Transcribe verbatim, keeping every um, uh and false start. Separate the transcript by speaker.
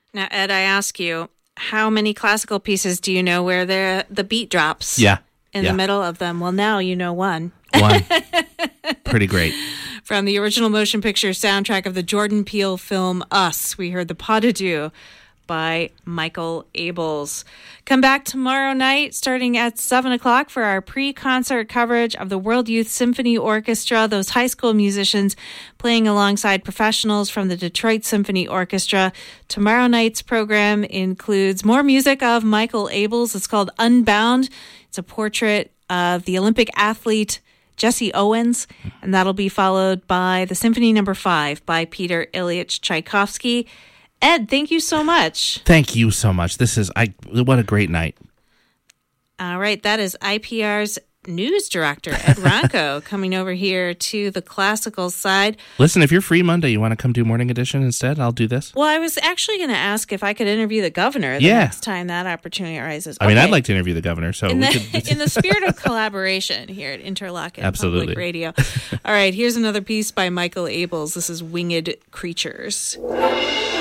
Speaker 1: Now, Ed, I ask you, how many classical pieces do you know where the the beat drops?
Speaker 2: Yeah.
Speaker 1: In
Speaker 2: yeah.
Speaker 1: the middle of them? Well, now you know one.
Speaker 2: One. Pretty great.
Speaker 1: From the original motion picture soundtrack of the Jordan Peele film Us, we heard The Pas de Deux by Michael Abels. Come back tomorrow night starting at seven o'clock for our pre-concert coverage of the World Youth Symphony Orchestra, those high school musicians playing alongside professionals from the Detroit Symphony Orchestra. Tomorrow night's program includes more music of Michael Abels. It's called Unbound. It's a portrait of the Olympic athlete Jesse Owens, and that'll be followed by the Symphony Number Five by Peter Ilyich Tchaikovsky. Ed, thank you so much.
Speaker 2: Thank you so much. This is I. What a great night.
Speaker 1: All right, that is I P R's news director, Ed Ronco, coming over here to the classical side.
Speaker 2: Listen, if you're free Monday, you want to come do Morning Edition instead? I'll do this.
Speaker 1: Well, I was actually going to ask if I could interview the governor the
Speaker 2: yeah.
Speaker 1: next time that opportunity arises.
Speaker 2: I mean,
Speaker 1: okay.
Speaker 2: I'd like to interview the governor. So
Speaker 1: in
Speaker 2: we
Speaker 1: the,
Speaker 2: could...
Speaker 1: in the spirit of collaboration here at Interlochen
Speaker 2: Absolutely.
Speaker 1: Public Radio. All right, here's another piece by Michael Abels. This is Winged Creatures.